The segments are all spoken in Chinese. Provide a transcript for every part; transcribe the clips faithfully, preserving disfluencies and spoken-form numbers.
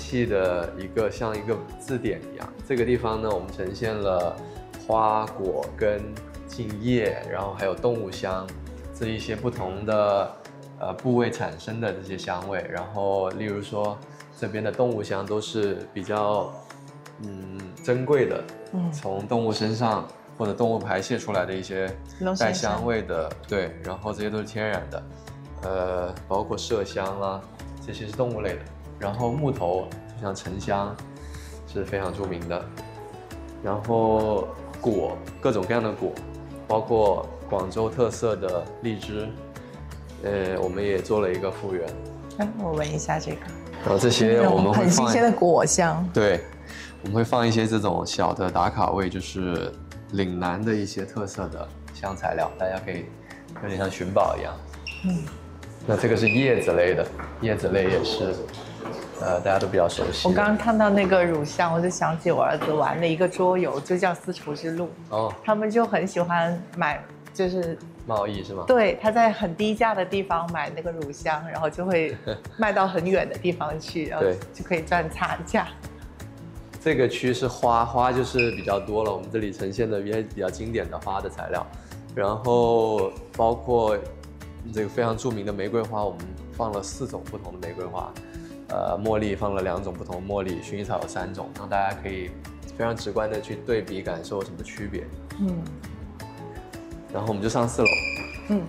器的一个像一个字典一样。这个地方呢，我们呈现了花果根、茎叶，然后还有动物香这一些不同的呃部位产生的这些香味。然后例如说这边的动物香都是比较嗯珍贵的，嗯，从动物身上或者动物排泄出来的一些带香味的，对，然后这些都是天然的，呃，包括麝香啦，这些是动物类的。然后木头就像沉香是非常著名的，然后果各种各样的果，包括广州特色的荔枝，呃，我们也做了一个复原。 哎，我闻一下这个。 然后这些我们会放很新鲜的果香。 对，我们会放一些这种小的打卡位，就是岭南的一些特色的香材料，大家可以有点像寻宝一样。嗯，那这个是叶子类的，叶子类也是，呃，大家都比较熟悉。 我刚刚看到那个乳香，我就想起我儿子玩的一个桌游，就叫《私厨之路》。哦，他们就很喜欢买，就是贸易是吗？ 对，他在很低价的地方买那个乳香，然后就会卖到很远的地方去，然后就可以赚差价。 这个区是花，花就是比较多了。我们这里呈现的也比较经典的花的材料，然后包括这个非常著名的玫瑰花，我们放了四种不同的玫瑰花，呃，茉莉放了两种不同的茉莉，薰衣草有三种，让大家可以非常直观的去对比感受什么区别。嗯。然后我们就上四楼。嗯。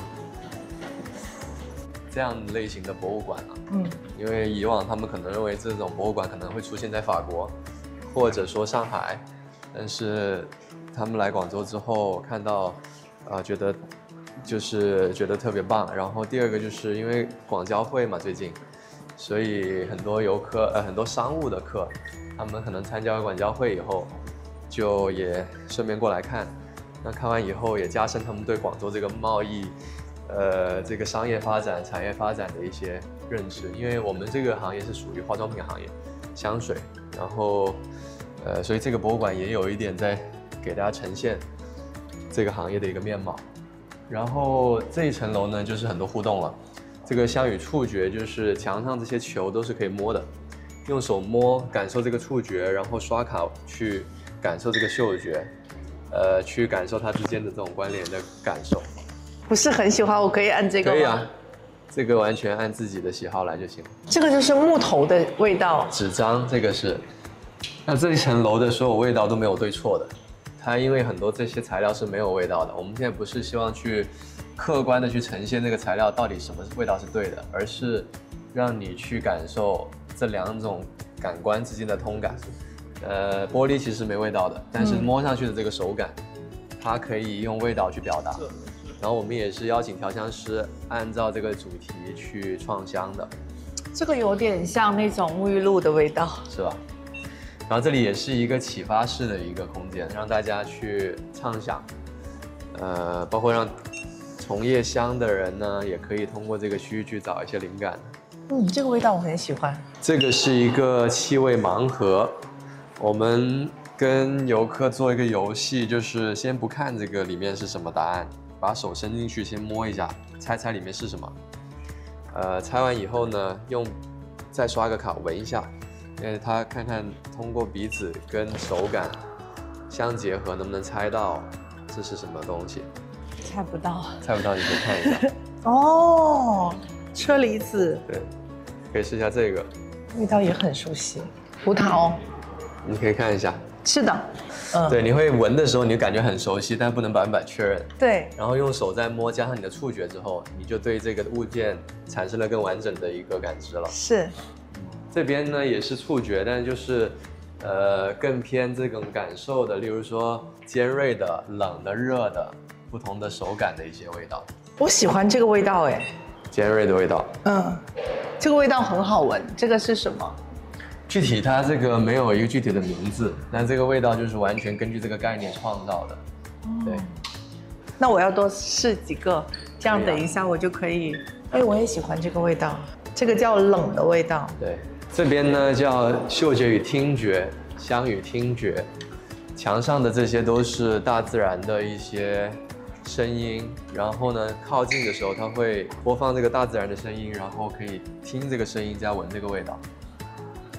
这样类型的博物馆啊，嗯，因为以往他们可能认为这种博物馆可能会出现在法国，或者说上海，但是他们来广州之后看到，啊、呃，觉得就是觉得特别棒。然后第二个就是因为广交会嘛，最近，所以很多游客呃很多商务的客，他们可能参加了广交会以后，就也顺便过来看，那看完以后也加深他们对广州这个贸易。呃，这个商业发展、产业发展的一些认知，因为我们这个行业是属于化妆品行业，香水，然后，呃，所以这个博物馆也有一点在给大家呈现这个行业的一个面貌。然后这一层楼呢，就是很多互动了。这个香与触觉，就是墙上这些球都是可以摸的，用手摸感受这个触觉，然后刷卡去感受这个嗅觉，呃，去感受它之间的这种关联的感受。 不是很喜欢，我可以按这个吗？ 可以啊，这个完全按自己的喜好来就行了。 这个就是木头的味道， 纸张这个是。那这一层楼的所有味道都没有对错的，它因为很多这些材料是没有味道的。我们现在不是希望去客观的去呈现那个材料到底什么味道是对的，而是让你去感受这两种感官之间的通感。呃，玻璃其实没味道的，但是摸上去的这个手感，嗯、它可以用味道去表达。然后我们也是邀请调香师按照这个主题去创香的， 这个有点像那种沐浴露的味道， 是吧？然后这里也是一个启发式的一个空间，让大家去畅想，呃，包括让从业香的人呢，也可以通过这个区域去找一些灵感。 嗯，这个味道我很喜欢。 这个是一个气味盲盒，我们跟游客做一个游戏，就是先不看这个里面是什么答案。把手伸进去，先摸一下，猜猜里面是什么。呃，猜完以后呢，用再刷个卡闻一下，因为它看看通过鼻子跟手感相结合，能不能猜到这是什么东西？ 猜不到。 猜不到你可以看一下。 哦，车厘子。 对，可以试一下这个。 味道也很熟悉，葡萄。 你可以看一下。 是的，嗯， 对，你会闻的时候，你就感觉很熟悉，但不能百分百确认。 对， 然后用手再摸，加上你的触觉之后，你就对这个物件产生了更完整的一个感知了。 是， 这边呢也是触觉，但就是，呃，更偏这种感受的，例如说尖锐的、冷的、热的，不同的手感的一些味道。 我喜欢这个味道，哎， 尖锐的味道。嗯， 这个味道很好闻。这个是什么？ 具体它这个没有一个具体的名字，但这个味道就是完全根据这个概念创造的。对， 那我要多试几个，这样等一下我就可以。哎，我也喜欢这个味道，这个叫冷的味道。 对，这边呢叫嗅觉与听觉，香与听觉。墙上的这些都是大自然的一些声音，然后呢靠近的时候它会播放这个大自然的声音，然后可以听这个声音加闻这个味道。